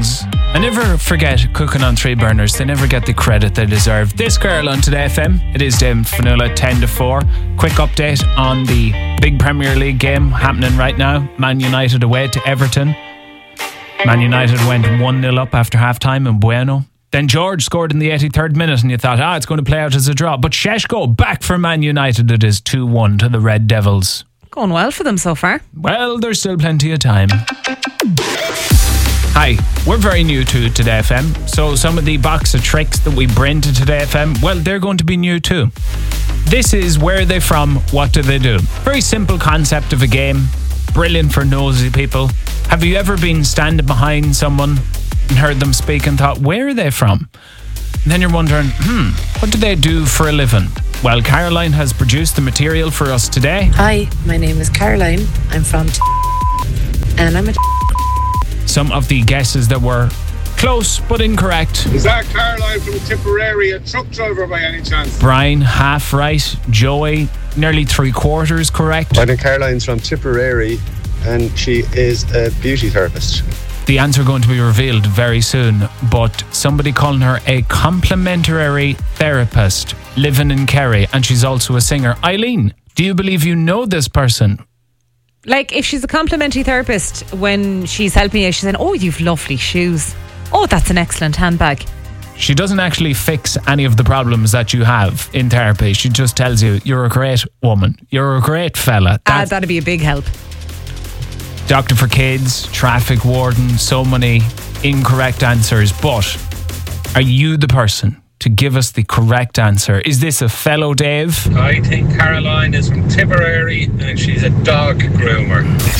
songs. I never forget Cooking on Three Burners. They never get the credit they deserve. This girl on Today FM, it is Dame Fionnuala, 10 to 4. Quick update on the big Premier League game happening right now. Man United away to Everton. Man United went 1-0 up after half-time in Bueno. Then George scored in the 83rd minute and you thought, it's going to play out as a draw. But Šeško back for Man United. It is 2-1 to the Red Devils. Going well for them so far. Well, there's still plenty of time. Hi, we're very new to Today FM, so some of the box of tricks that we bring to Today FM, well, they're going to be new too. This is Where Are They From? What Do They Do? Very simple concept of a game, brilliant for nosy people. Have you ever been standing behind someone and heard them speak and thought, where are they from? And then you're wondering, what do they do for a living? Well, Caroline has produced the material for us today. Hi, my name is Caroline. I'm from and I'm a Some of the guesses that were close but incorrect. Is that Caroline from Tipperary, a truck driver by any chance? Brian, half right. Joey, nearly 3/4 correct. I think Caroline's from Tipperary and she is a beauty therapist. The answer going to be revealed very soon, but somebody calling her a complimentary therapist living in Kerry, and she's also a singer. Eileen, do you believe you know this person? Like, if she's a complimentary therapist, when she's helping you, she's saying, oh, you've lovely shoes. Oh, that's an excellent handbag. She doesn't actually fix any of the problems that you have in therapy. She just tells you, you're a great woman. You're a great fella. That'd be a big help. Doctor for kids, traffic warden, so many incorrect answers. But are you the person to give us the correct answer? Is this a fellow Dave? I think Caroline is from Tipperary and she's a dog groomer.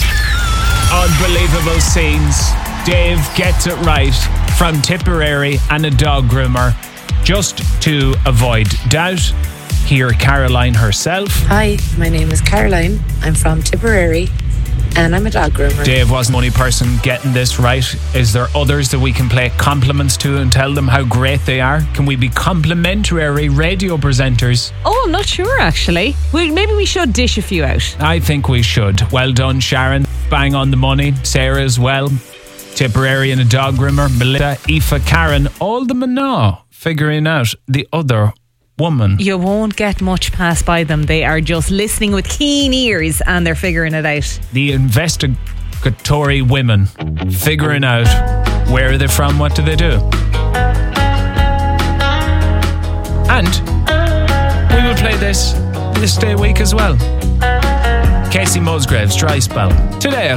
Unbelievable scenes. Dave gets it right. From Tipperary and a dog groomer. Just to avoid doubt, hear Caroline herself. Hi, my name is Caroline. I'm from Tipperary and I'm a dog groomer. Dave wasn't the only person getting this right. Is there others that we can play compliments to and tell them how great they are? Can we be complimentary radio presenters? Oh, I'm not sure actually. Maybe we should dish a few out. I think we should. Well done, Sharon. Bang on the money. Sarah as well. Tipperary and a dog groomer. Melissa, Aoife, Karen, all the now figuring out the other woman. You won't get much past by them. They are just listening with keen ears and they're figuring it out. The investigatory women figuring out where are they from, what do they do. And we will play this day week as well. Casey Musgraves, Dry Spell. Today